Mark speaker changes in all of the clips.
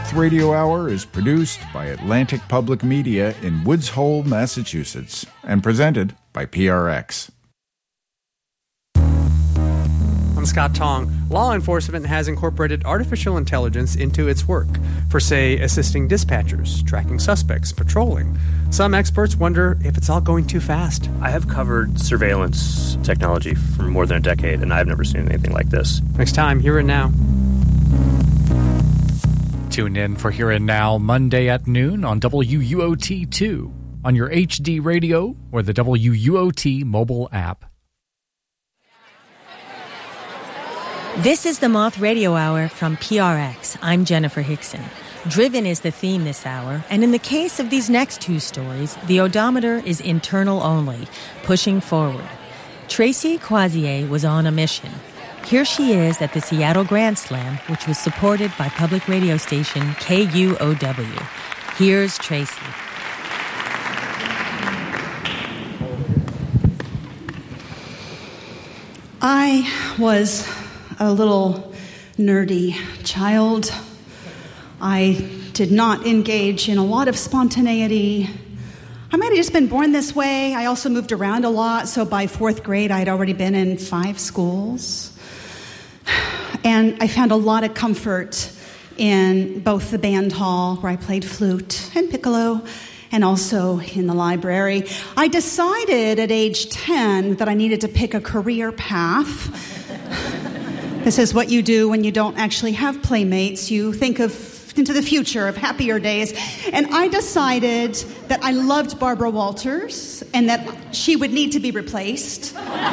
Speaker 1: Moth Radio Hour is produced by Atlantic Public Media in Woods Hole, Massachusetts, and presented by PRX.
Speaker 2: I'm Scott Tong. Law enforcement has incorporated artificial intelligence into its work for, say, assisting dispatchers, tracking suspects, patrolling. Some experts wonder if it's all going too fast.
Speaker 3: I have covered surveillance technology for more than a decade, and I've never seen anything like this.
Speaker 2: Next time, Here and Now.
Speaker 4: Tune in for Here and Now Monday at noon on WUOT2, on your HD radio or the WUOT mobile app.
Speaker 5: This is the Moth Radio Hour from PRX. I'm Jennifer Hickson. Driven is the theme this hour, and in the case of these next two stories, the odometer is internal only, pushing forward. Tracy Quasier was on a mission. Here she is at the Seattle Grand Slam, which was supported by public radio station KUOW. Here's Tracy.
Speaker 6: I was a little nerdy child. I did not engage in a lot of spontaneity. I might have just been born this way. I also moved around a lot, so by 4th grade, I'd already been in 5 schools. And I found a lot of comfort in both the band hall, where I played flute and piccolo, and also in the library. I decided at age 10 that I needed to pick a career path. This is what you do when you don't actually have playmates. You think into the future, of happier days. And I decided that I loved Barbara Walters and that she would need to be replaced.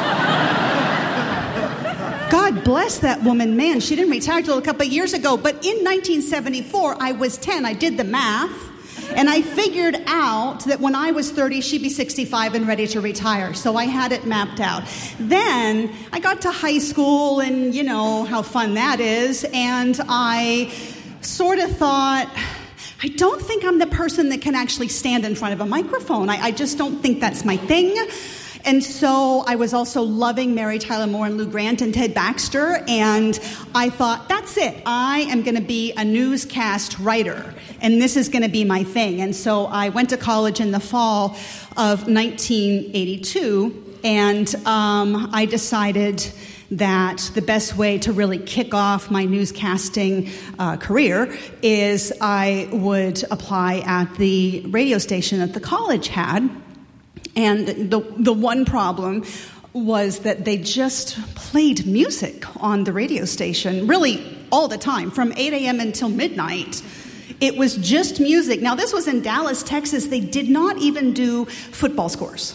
Speaker 6: God bless that woman, man. She didn't retire till a couple of years ago. But in 1974, I was 10. I did the math. And I figured out that when I was 30, she'd be 65 and ready to retire. So I had it mapped out. Then I got to high school, and you know how fun that is. And I sort of thought, I don't think I'm the person that can actually stand in front of a microphone. I just don't think that's my thing. And so I was also loving Mary Tyler Moore and Lou Grant and Ted Baxter, and I thought, that's it. I am going to be a newscast writer, and this is going to be my thing. And so I went to college in the fall of 1982, and I decided that the best way to really kick off my newscasting career is I would apply at the radio station that the college had. And the one problem was that they just played music on the radio station, really all the time, from 8 a.m. until midnight. It was just music. Now, this was in Dallas, Texas. They did not even do football scores.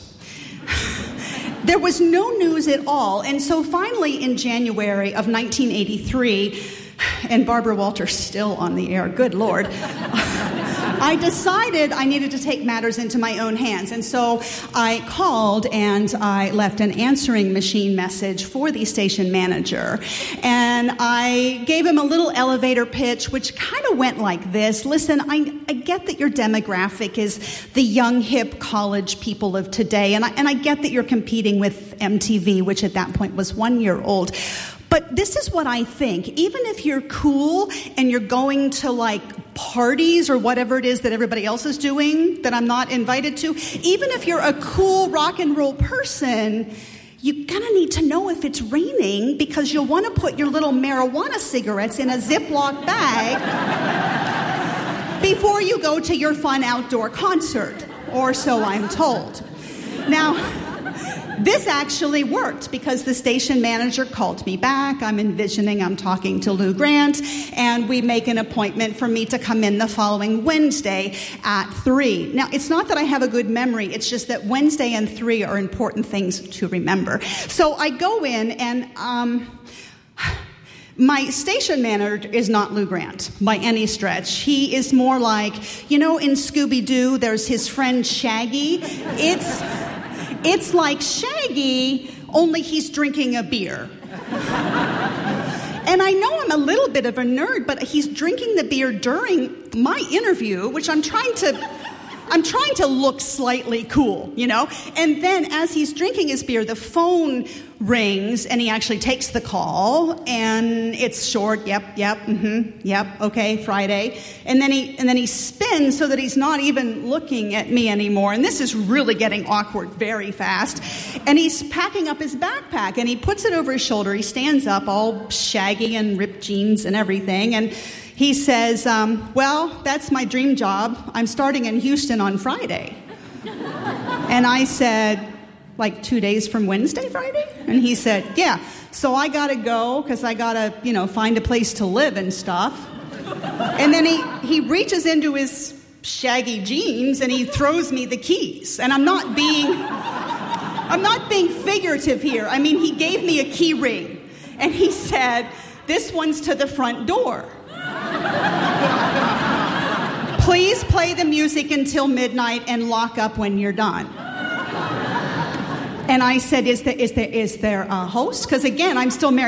Speaker 6: There was no news at all. And so finally, in January of 1983, and Barbara Walters still on the air, good Lord, I decided I needed to take matters into my own hands. And so I called and I left an answering machine message for the station manager. And I gave him a little elevator pitch, which kind of went like this. Listen, I get that your demographic is the young, hip college people of today. And I get that you're competing with MTV, which at that point was 1 year old. But this is what I think. Even if you're cool and you're going to like parties or whatever it is that everybody else is doing that I'm not invited to, even if you're a cool rock and roll person, you're going to need to know if it's raining, because you'll want to put your little marijuana cigarettes in a Ziploc bag before you go to your fun outdoor concert, or so I'm told. Now, this actually worked, because the station manager called me back. I'm envisioning I'm talking to Lou Grant, and we make an appointment for me to come in the following Wednesday at 3. Now, it's not that I have a good memory. It's just that Wednesday and 3 are important things to remember. So I go in, and my station manager is not Lou Grant by any stretch. He is more like, you know, in Scooby-Doo, there's his friend Shaggy. It's like Shaggy, only he's drinking a beer. And I know I'm a little bit of a nerd, but he's drinking the beer during my interview, which I'm trying to I'm trying to look slightly cool, you know? And then as he's drinking his beer, the phone rings, and he actually takes the call, and it's short, yep, okay, Friday. And then he spins so that he's not even looking at me anymore. And this is really getting awkward very fast. And he's packing up his backpack, and he puts it over his shoulder. He stands up, all shaggy and ripped jeans and everything, and he says, well, that's my dream job. I'm starting in Houston on Friday. And I said, like 2 days from Wednesday, Friday? And he said, yeah. So I got to go because I got to, find a place to live and stuff. And then he reaches into his shaggy jeans and he throws me the keys. And I'm not being figurative here. I mean, he gave me a key ring. And he said, this one's to the front door. Please play the music until midnight and lock up when you're done. And I said, is there a host? Because again, I'm still married.